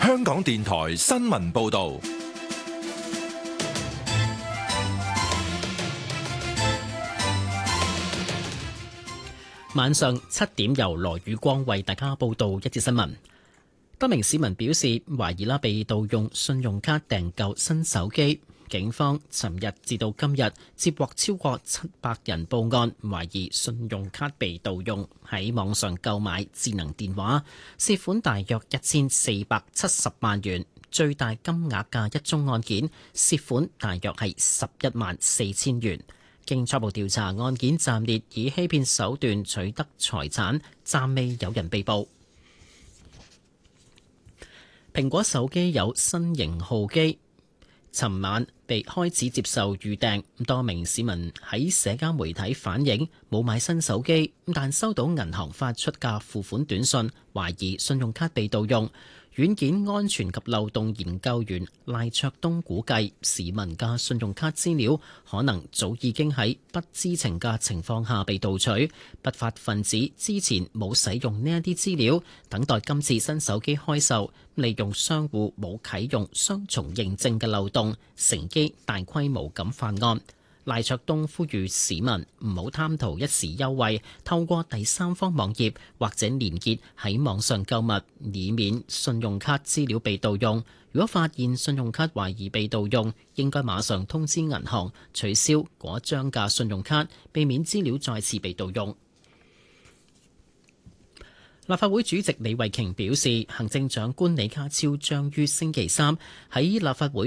香港電台新聞報道。 晚上7點，由羅宇光為大家報道一節新聞。多名市民表示懷疑被盜用信用卡訂購新手機。警方尋日至到今日接獲超過700人報案，懷疑信用卡被盜用，喺網上購買智能電話，涉款大約1470萬元。最大金額嘅一宗案件，涉款大約係114000元。經初步調查，案件暫列以欺騙手段取得財產，暫未有人被捕。蘋果手機有新型號機，尋晚被開始接受預訂，多名市民喺社交媒體反映冇買新手機，但收到銀行發出嘅付款短信，懷疑信用卡被盜用。軟件安全及漏洞研究員賴卓東估計，市民嘅信用卡資料可能早已經喺不知情嘅情況下被盜取，不法分子之前冇使用呢一啲資料，等待今次新手機開售，利用商戶冇啟用雙重認證嘅漏洞，乘機大規模咁犯案。賴卓東呼籲市民唔好貪圖一時優惠，透過第三方網頁或者連結喺網上購物，以免信用卡資料被盜用。如果發現信用卡懷疑被盜用，應該馬上通知銀行取消嗰張嘅信用卡，避免資料再次被盜用。立法會主席李慧瓊表示，行政長官李家超將於星期三喺立法會